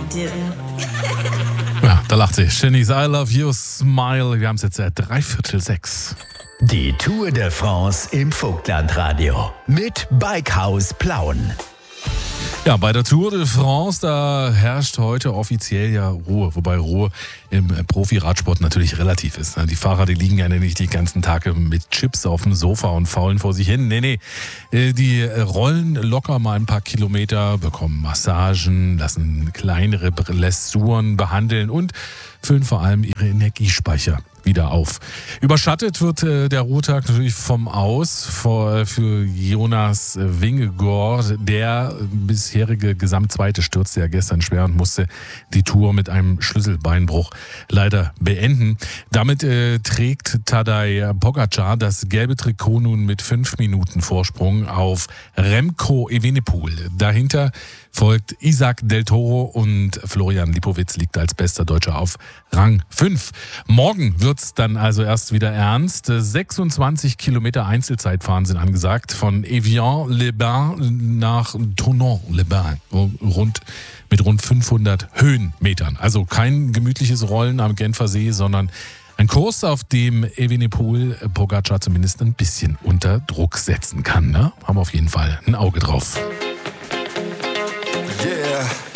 do. Ja, da lacht sie. Shanice, I love you, smile. Wir haben es jetzt 5:45. Die Tour de France im Vogtlandradio mit Bikehaus Plauen. Ja, bei der Tour de France, da herrscht heute offiziell ja Ruhe, wobei Ruhe im Profi-Radsport natürlich relativ ist. Die Fahrer, die liegen ja nicht die ganzen Tage mit Chips auf dem Sofa und faulen vor sich hin. Nee, die rollen locker mal ein paar Kilometer, bekommen Massagen, lassen kleinere Blessuren behandeln und füllen vor allem ihre Energiespeicher wieder auf. Überschattet wird der Ruhetag natürlich vom Aus für Jonas Vingegaard. Der bisherige Gesamtzweite stürzte ja gestern schwer und musste die Tour mit einem Schlüsselbeinbruch leider beenden. Damit trägt Tadej Pogačar das gelbe Trikot nun mit 5 Minuten Vorsprung auf Remco Evenepoel. Dahinter folgt Isaac Del Toro und Florian Lipowitz liegt als bester Deutscher auf Rang 5. Morgen wird's dann also erst wieder ernst. 26 Kilometer Einzelzeitfahren sind angesagt von Evian-les-Bains nach Thonon-les-Bains mit rund 500 Höhenmetern. Also kein gemütliches Rollen am Genfer See, sondern ein Kurs, auf dem Evenepoel Pogačar zumindest ein bisschen unter Druck setzen kann. Ne? Haben wir auf jeden Fall ein Auge drauf. Yeah.